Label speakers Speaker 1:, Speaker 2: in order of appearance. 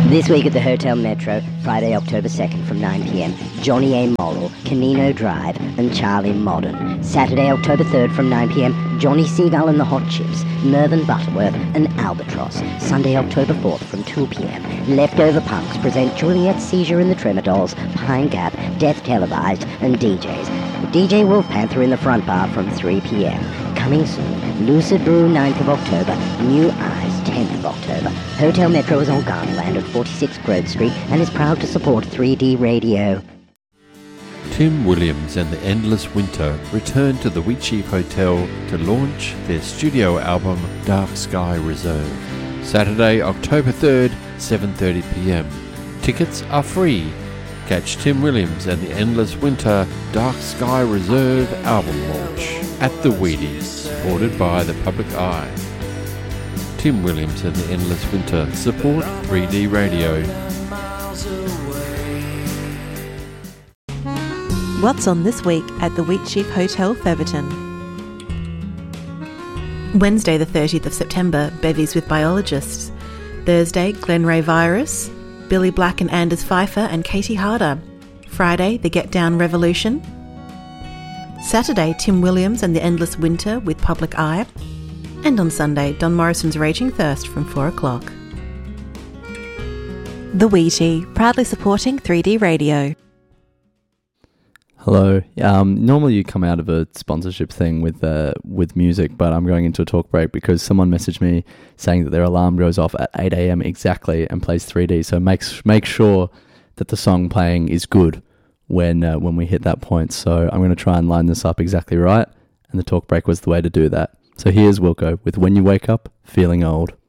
Speaker 1: This week at the Hotel Metro, Friday, October 2nd from 9pm, Johnny A. Morrill, Canino Drive, and Charlie Modern. Saturday, October 3rd from 9pm, Johnny Seagull and the Hot Chips, Mervyn Butterworth, and Albatross. Sunday, October 4th from 2pm, Leftover Punks present Juliet Seizure and the Tremadolls, Pine Gap, Death Televised, and DJs. DJ Wolf Panther in the front bar from 3pm. Coming soon, Lucid Brew 9th of October, New Eyes 10th of October. Hotel Metro is on Garnerland at 46 Grove Street and is proud to support 3D Radio.
Speaker 2: Tim Williams and the Endless Winter return to the Wheatsheaf Hotel to launch their studio album Dark Sky Reserve. Saturday, October 3rd, 7:30pm. Tickets are free. Catch Tim Williams and the Endless Winter Dark Sky Reserve album launch at the Wheaties, supported by the Public Eye. Tim Williams and the Endless Winter support 3D Radio.
Speaker 3: What's on this week at the Wheatsheaf Hotel, Featherton? Wednesday the 30th of September, bevies with biologists. Thursday, Glenray Virus, Billy Black and Anders Pfeiffer and Katie Harder. Friday, the Get Down Revolution. Saturday, Tim Williams and the Endless Winter with Public Eye. And on Sunday, Don Morrison's Raging Thirst from 4 o'clock. The Wheatie, proudly supporting 3D Radio.
Speaker 4: Hello. Normally you come out of a sponsorship thing with music, but I'm going into a talk break because someone messaged me saying that their alarm goes off at 8 a.m. exactly and plays 3D. So make sure that the song playing is good when we hit that point. So I'm going to try and line this up exactly right, and the talk break was the way to do that. So here's Wilco with When You Wake Up Feeling Old.